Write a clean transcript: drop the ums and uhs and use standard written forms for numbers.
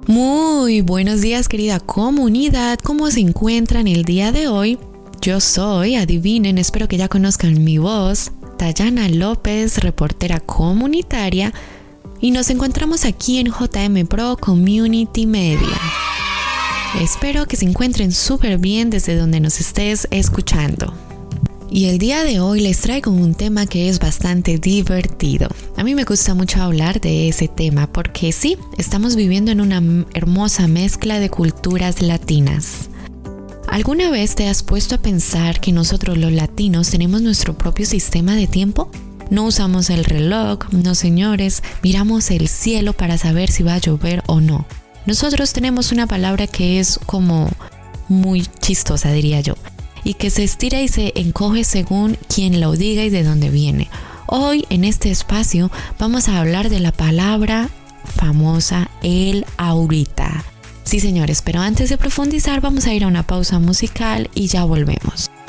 Muy buenos días, querida comunidad. ¿Cómo se encuentran el día de hoy? Yo soy, adivinen, espero que ya conozcan mi voz, Dayana López, reportera comunitaria, y nos encontramos aquí en JM Pro Community Media. Espero que se encuentren súper bien desde donde nos estés escuchando. Y el día de hoy les traigo un tema que es bastante divertido. A mí me gusta mucho hablar de ese tema porque sí, estamos viviendo en una hermosa mezcla de culturas latinas. ¿Alguna vez te has puesto a pensar que nosotros los latinos tenemos nuestro propio sistema de tiempo? No usamos el reloj, no señores, miramos el cielo para saber si va a llover o no. Nosotros tenemos una palabra que es como muy chistosa, diría yo, y que se estira y se encoge según quien lo diga y de dónde viene. Hoy en este espacio vamos a hablar de la palabra famosa el ahorita. Sí señores, pero antes de profundizar vamos a ir a una pausa musical y ya volvemos.